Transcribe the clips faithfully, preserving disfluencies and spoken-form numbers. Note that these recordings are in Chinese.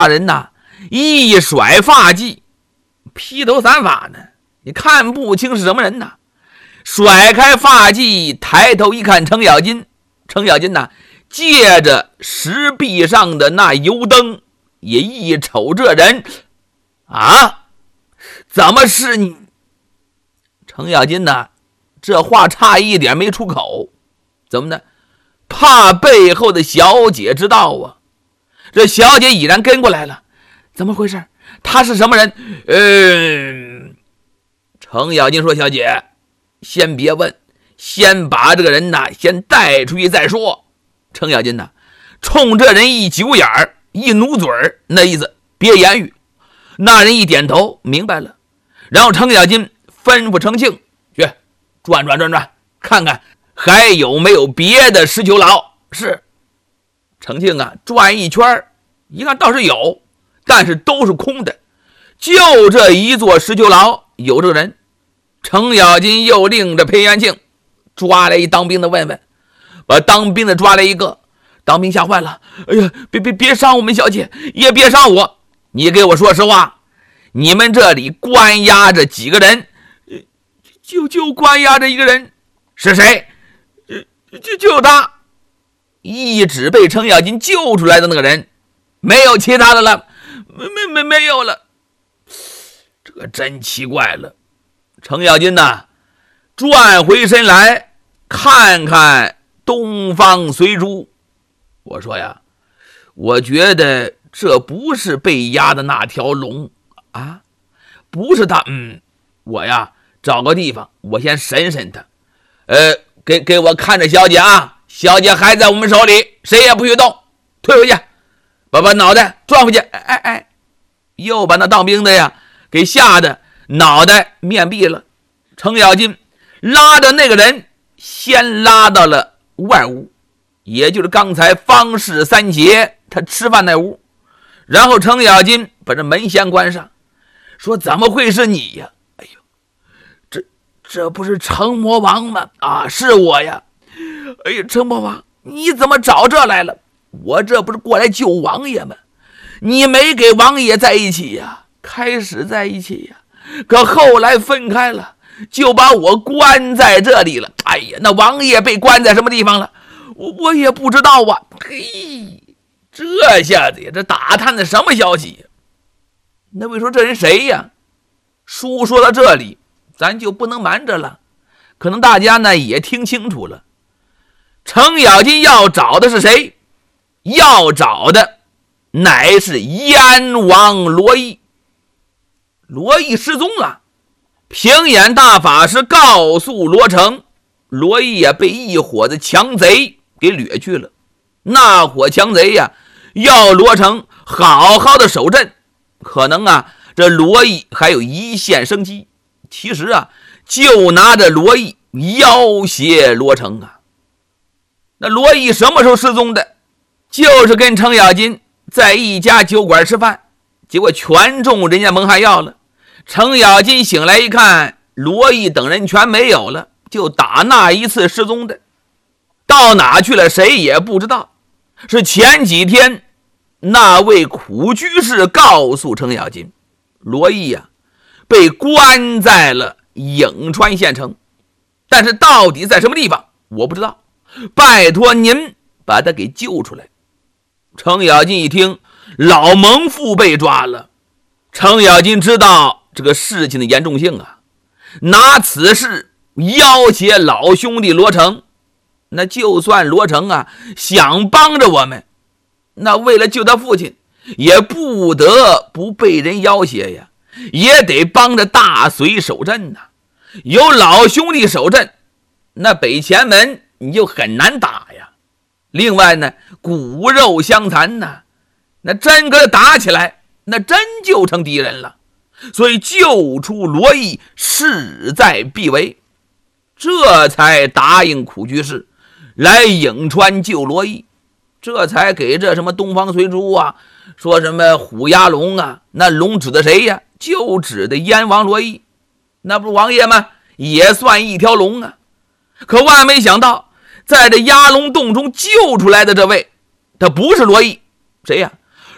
人呐一甩发髻，披头散发呢，你看不清是什么人呐。甩开发髻，抬头一看程咬金，程咬金呐借着石壁上的那油灯，也一瞅这人啊，怎么是你？程咬金呐这话差一点没出口，怎么呢？怕背后的小姐知道啊。这小姐已然跟过来了，怎么回事？他是什么人？嗯，程咬金说：“小姐，先别问，先把这个人呐先带出去再说。”程咬金呐冲这人一揪眼儿，一努嘴儿，那意思别言语。那人一点头，明白了。然后程咬金吩咐程庆去转转转转，看看还有没有别的石球牢。是。程庆啊转一圈，一看倒是有，但是都是空的，就这一座石球牢有这个人。程咬金又令着裴元庆抓来一当兵的问问，把当兵的抓来一个，当兵吓坏了，哎呀，别别别伤我们小姐，也别伤我，你给我说实话，你们这里关押着几个人？就就关押着一个人。是谁？就就他。一指被程咬金救出来的那个人，没有其他的了，没没没没有了。这个真奇怪了。程咬金呐转回身来看看东方随珠，我说呀，我觉得这不是被压的那条龙啊，不是他。嗯，我呀找个地方，我先审审他。呃，给给我看着小姐啊，小姐还在我们手里，谁也不许动，退回去，把把脑袋转回去。哎哎哎，又把那当兵的呀给吓得脑袋面壁了。程咬金拉着那个人先拉到了外屋，也就是刚才方氏三杰他吃饭那屋。然后程咬金把这门先关上，说：“怎么会是你呀？哎呦，这这不是程魔王吗？啊，是我呀！哎呀，程魔王，你怎么找这来了？我这不是过来救王爷吗？你没给王爷在一起呀，开始在一起呀，可后来分开了，就把我关在这里了。哎呀，那王爷被关在什么地方了？我我也不知道啊。嘿，这下子呀，这打探的什么消息呀？那位说这人谁呀？书说到这里，咱就不能瞒着了，可能大家呢也听清楚了。程咬金要找的是谁？要找的乃是燕王罗毅。罗毅失踪了，平眼大法师告诉罗成，罗毅呀被一伙子强贼给掠去了。那伙强贼呀要罗成好好的守镇，可能啊这罗毅还有一线生机。其实啊就拿着罗毅要挟罗成啊。那罗毅什么时候失踪的？就是跟程咬金在一家酒馆吃饭，结果全中人家蒙汗药了。程咬金醒来一看，罗毅等人全没有了，就打那一次失踪的，到哪去了谁也不知道。是前几天那位苦居士告诉程咬金，罗毅呀、啊、被关在了颍川县城，但是到底在什么地方我不知道，拜托您把他给救出来。程咬金一听老蒙父被抓了，程咬金知道这个事情的严重性啊，拿此事要挟老兄弟罗成，那就算罗成啊想帮着我们，那为了救他父亲也不得不被人要挟呀，也得帮着大隋守镇呐、啊。有老兄弟守镇，那北前门你就很难打呀。另外呢，骨肉相残呐、啊，那真跟他打起来，那真就成敌人了。所以救出罗毅势在必为，这才答应苦居士来颍川救罗毅，这才给这什么东方随珠啊，说什么虎压龙啊，那龙指的谁呀？就指的燕王罗毅，那不是王爷吗？也算一条龙啊。可万没想到，在这压龙洞中救出来的这位，他不是罗毅，谁呀？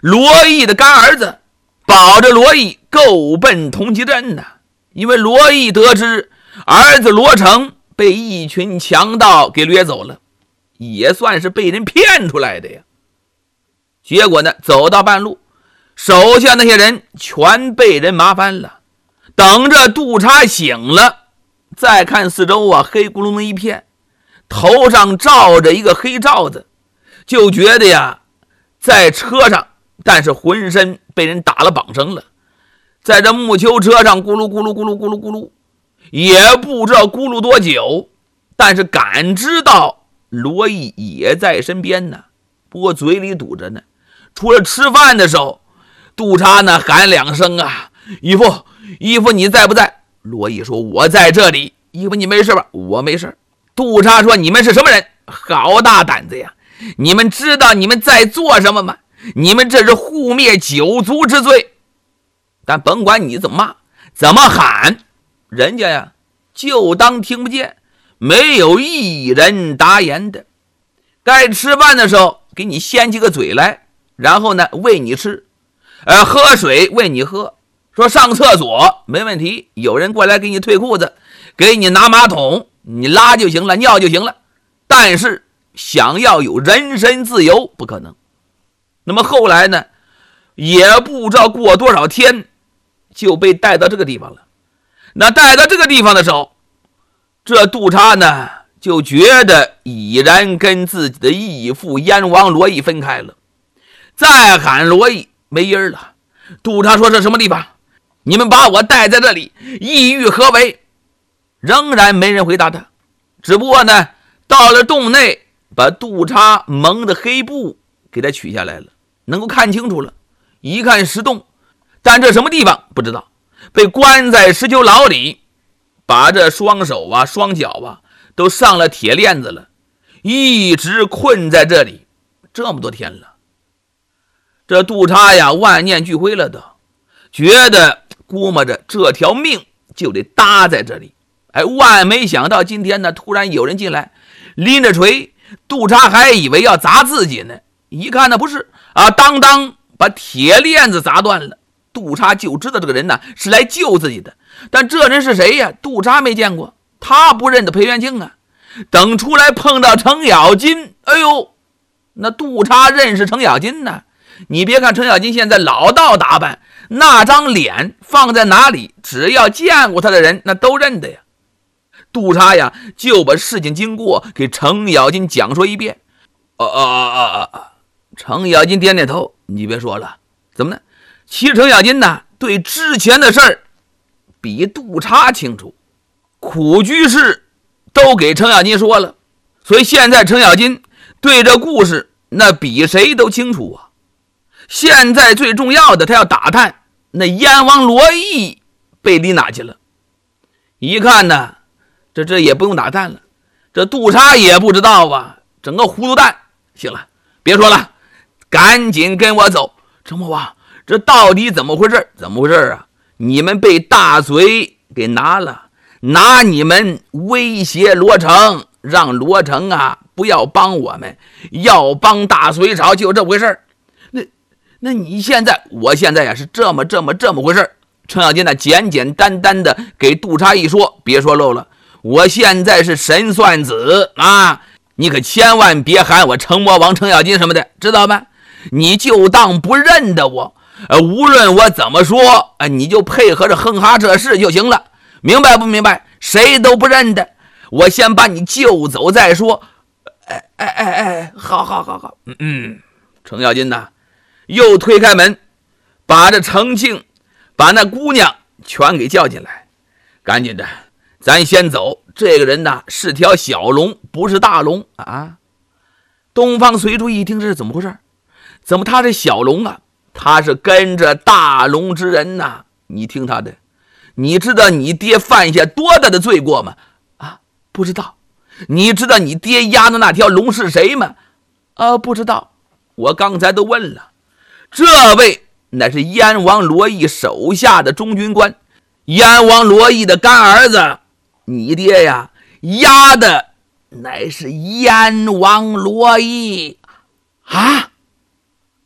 罗毅的干儿子保着罗毅够奔通缉镇呢。因为罗毅得知儿子罗成被一群强盗给掠走了，也算是被人骗出来的呀。结果呢，走到半路，手下那些人全被人麻翻了。等着督察醒了，再看四周啊，黑咕隆的一片，头上罩着一个黑罩子，就觉得呀，在车上，但是浑身被人打了绑绳了。在这木球车上咕噜咕噜咕噜咕噜咕噜，也不知道咕噜多久，但是感知到罗毅也在身边呢，不过嘴里堵着呢。除了吃饭的时候，督察呢喊两声啊，义父，义父你在不在？罗毅说我在这里。义父你没事吧？我没事。督察说你们是什么人？好大胆子呀！你们知道你们在做什么吗？你们这是护灭九族之罪。但甭管你怎么骂怎么喊，人家呀就当听不见，没有一人答言的。该吃饭的时候给你掀起个嘴来，然后呢喂你吃，呃喝水喂你喝，说上厕所没问题，有人过来给你退裤子，给你拿马桶，你拉就行了，尿就行了。但是想要有人身自由不可能。那么后来呢，也不知道过多少天就被带到这个地方了。那带到这个地方的时候，这督察呢就觉得已然跟自己的义父燕王罗毅分开了，再喊罗毅没音了。督察说这什么地方？你们把我带在这里，意欲何为？仍然没人回答他。只不过呢，到了洞内，把督察蒙的黑布给他取下来了，能够看清楚了。一看石洞，但这什么地方不知道，被关在石球牢里，把这双手啊双脚啊都上了铁链子了，一直困在这里这么多天了。这督察呀万念俱灰了的，觉得估摸着这条命就得搭在这里。哎，万没想到今天呢，突然有人进来，拎着锤，督察还以为要砸自己呢，一看呢不是啊，当当把铁链子砸断了。督察就知道这个人呢是来救自己的，但这人是谁呀？督察没见过，他不认得裴元庆啊。等出来碰到程咬金，哎呦，那督察认识程咬金呢。你别看程咬金现在老道打扮，那张脸放在哪里，只要见过他的人那都认得呀。督察呀就把事情经过给程咬金讲说一遍。哦哦哦哦哦，程咬金点点头，你别说了，怎么呢？其实程咬金呢对之前的事儿比督察清楚，苦居士都给程咬金说了，所以现在程咬金对这故事那比谁都清楚啊。现在最重要的他要打探那燕王罗毅被离哪去了。一看呢，这这也不用打探了，这督察也不知道啊，整个糊涂蛋。行了，别说了，赶紧跟我走。程魔王，这到底怎么回事？怎么回事啊？你们被大嘴给拿了，拿你们威胁罗成，让罗成啊不要帮我们，要帮大隋朝，就这回事。那那你现在，我现在呀是这么这么这么回事。程咬金呢简简单单的给督察一说，别说漏了，我现在是神算子啊，你可千万别喊我程魔王程咬金什么的，知道吗？你就当不认得我，呃，无论我怎么说，呃，你就配合着哼哈这事就行了，明白不明白？谁都不认得，我先把你救走再说。哎哎哎哎，好好好好，嗯嗯。程咬金呐，又推开门，把这程庆，把那姑娘全给叫进来，赶紧的，咱先走。这个人呐是条小龙，不是大龙啊。东方随主一听这是怎么回事？怎么他是小龙啊？他是跟着大龙之人呐、啊！你听他的，你知道你爹犯下多大的罪过吗？啊，不知道。你知道你爹压的那条龙是谁吗？啊，不知道。我刚才都问了，这位乃是燕王罗毅手下的中军官，燕王罗毅的干儿子。你爹呀，压的乃是燕王罗毅啊！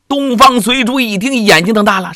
东方随主一听，眼睛瞪大了：“